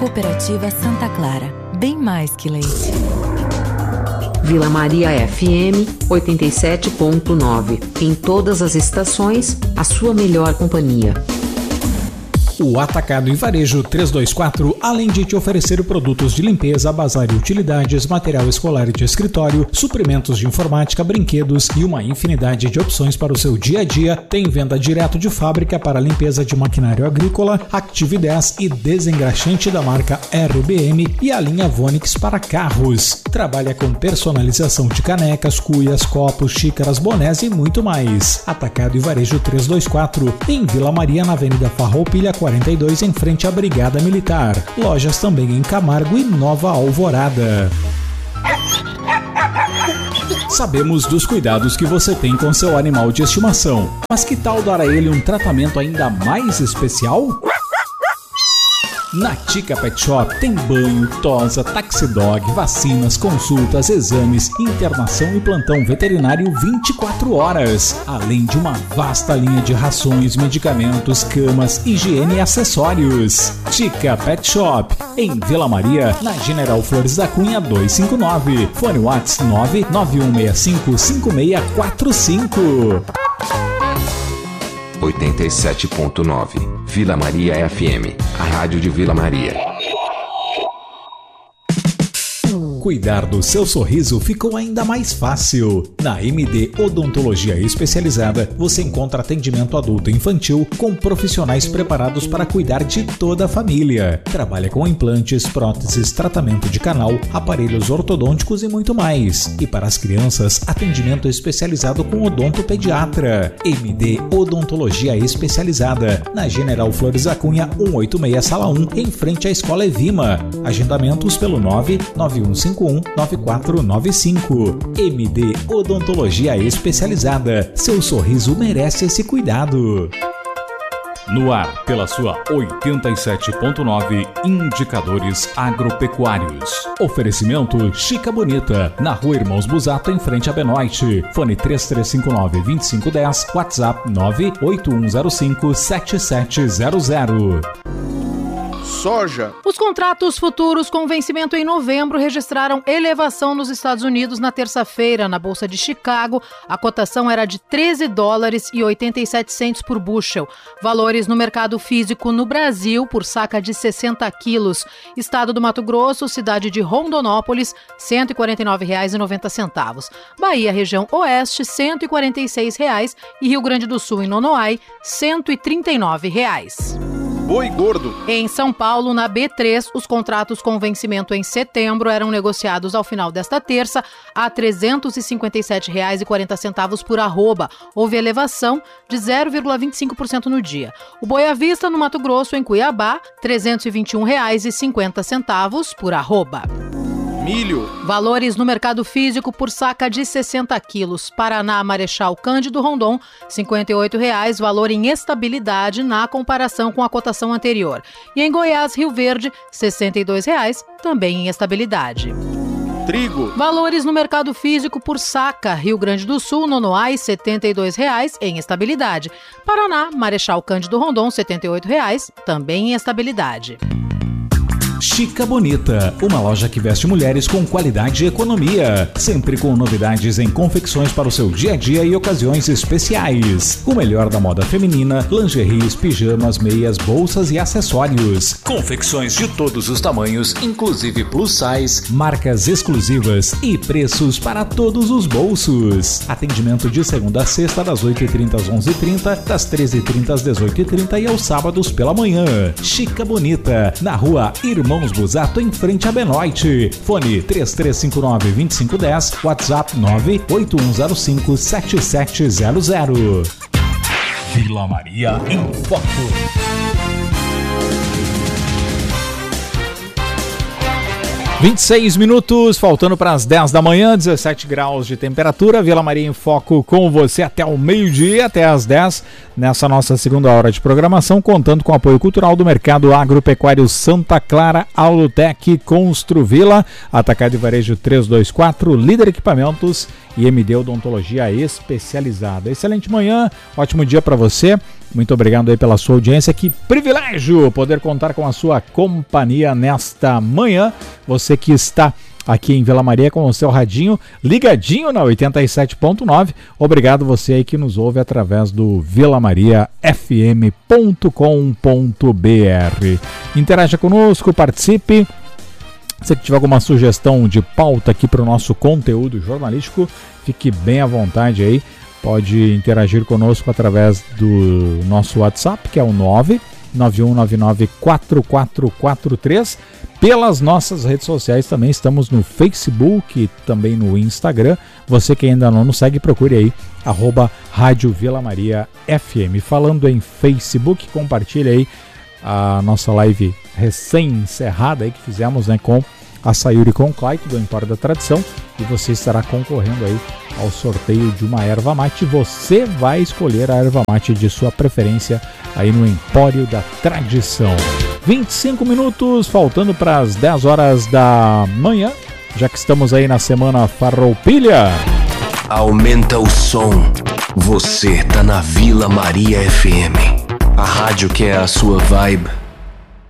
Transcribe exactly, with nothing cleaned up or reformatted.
Cooperativa Santa Clara, bem mais que leite. Vila Maria F M oitenta e sete ponto nove. Em todas as estações, a sua melhor companhia. O Atacado e Varejo trezentos e vinte e quatro, além de te oferecer produtos de limpeza, bazar e utilidades, material escolar e de escritório, suprimentos de informática, brinquedos e uma infinidade de opções para o seu dia a dia, tem venda direto de fábrica para limpeza de maquinário agrícola, Active dez e desengraxante da marca R B M e a linha Vonix para carros. Trabalha com personalização de canecas, cuias, copos, xícaras, bonés e muito mais. Atacado e Varejo trezentos e vinte e quatro, em Vila Maria, na Avenida Farroupilha quarenta e dois, em frente à Brigada Militar. Lojas também em Camargo e Nova Alvorada. Sabemos dos cuidados que você tem com seu animal de estimação, mas que tal dar a ele um tratamento ainda mais especial? Na Tica Pet Shop tem banho, tosa, taxidog, vacinas, consultas, exames, internação e plantão veterinário vinte e quatro horas. Além de uma vasta linha de rações, medicamentos, camas, higiene e acessórios. Tica Pet Shop, em Vila Maria, na General Flores da Cunha duzentos e cinquenta e nove. Fone WhatsApp nove nove um seis cinco cinco seis quatro cinco. oitenta e sete ponto nove. Vila Maria F M, a rádio de Vila Maria. Cuidar do seu sorriso ficou ainda mais fácil. Na M D Odontologia Especializada, você encontra atendimento adulto e infantil com profissionais preparados para cuidar de toda a família. Trabalha com implantes, próteses, tratamento de canal, aparelhos ortodônticos e muito mais. E para as crianças, atendimento especializado com odontopediatra. M D Odontologia Especializada, na General Flores da Cunha cento e oitenta e seis, Sala um, em frente à Escola Evima. Agendamentos pelo nove nove um cinco um nove quatro nove cinco. M D Odontologia Especializada. Seu sorriso merece esse cuidado. No ar, pela sua oitenta e sete ponto nove, Indicadores Agropecuários. Oferecimento Chica Bonita, na Rua Irmãos Busato, em frente a Benoite. Fone três três cinco nove, dois cinco um zero, WhatsApp nove oito um zero cinco sete sete zero zero. Soja. Os contratos futuros com vencimento em novembro registraram elevação nos Estados Unidos na terça-feira. Na Bolsa de Chicago, a cotação era de treze dólares e oitenta e sete centavos por bushel. Valores no mercado físico no Brasil por saca de sessenta quilos. Estado do Mato Grosso, cidade de Rondonópolis, cento e quarenta e nove reais e noventa centavos. Bahia, região oeste, cento e quarenta e seis reais. E Rio Grande do Sul, em Nonoai, cento e trinta e nove reais. Boi gordo. Em São Paulo, na B três, os contratos com vencimento em setembro eram negociados ao final desta terça a trezentos e cinquenta e sete reais e quarenta centavos por arroba. Houve elevação de zero vírgula vinte e cinco por cento no dia. O boi à vista no Mato Grosso, em Cuiabá, trezentos e vinte e um reais e cinquenta centavos por arroba. Milho. Valores no mercado físico por saca de sessenta quilos. Paraná, Marechal Cândido Rondon, cinquenta e oito reais, valor em estabilidade na comparação com a cotação anterior. E em Goiás, Rio Verde, sessenta e dois reais, também em estabilidade. Trigo. Valores no mercado físico por saca. Rio Grande do Sul, Nonoai, setenta e dois reais, em estabilidade. Paraná, Marechal Cândido Rondon, setenta e oito reais, também em estabilidade. Chica Bonita, uma loja que veste mulheres com qualidade e economia, sempre com novidades em confecções para o seu dia a dia e ocasiões especiais. O melhor da moda feminina, lingeries, pijamas, meias, bolsas e acessórios. Confecções de todos os tamanhos, inclusive plus size, marcas exclusivas e preços para todos os bolsos. Atendimento de segunda a sexta, das oito e trinta às onze e trinta, das treze e trinta às dezoito e trinta e aos sábados pela manhã. Chica Bonita, na Rua Irmãos Irmãos Busato, em frente a Benoite. Fone três três cinco nove, dois cinco um zero, WhatsApp nove oito um zero cinco sete sete zero zero. Vila Maria em Foco. vinte e seis minutos, faltando para as dez da manhã, dezessete graus de temperatura. Vila Maria em Foco com você até o meio-dia, até as dez, nessa nossa segunda hora de programação, contando com o apoio cultural do Mercado Agropecuário Santa Clara, Aulotec, Construvila, Atacado e Varejo trezentos e vinte e quatro, Líder Equipamentos e M D Odontologia Especializada. Excelente manhã, ótimo dia para você. Muito obrigado aí pela sua audiência. Que privilégio poder contar com a sua companhia nesta manhã. Você que está aqui em Vila Maria com o seu radinho ligadinho na oitenta e sete ponto nove. Obrigado você aí que nos ouve através do vila maria f m ponto com ponto b r. Interaja conosco, participe. Se tiver alguma sugestão de pauta aqui para o nosso conteúdo jornalístico, fique bem à vontade aí. Pode interagir conosco através do nosso WhatsApp, que é o nove nove um nove nove quatro quatro quatro três. Pelas nossas redes sociais também, estamos no Facebook e também no Instagram. Você que ainda não nos segue, procure aí, arroba Rádio Vila Maria F M. Falando em Facebook, compartilhe aí a nossa live recém-encerrada aí que fizemos, né, com a Sayuri com o Clayton do Empório da Tradição, e você estará concorrendo aí ao sorteio de uma erva mate. Você vai escolher a erva mate de sua preferência aí no Empório da Tradição. vinte e cinco minutos, faltando para as dez horas da manhã, já que estamos aí na semana Farroupilha. Aumenta o som, você tá na Vila Maria F M, a rádio que é a sua vibe.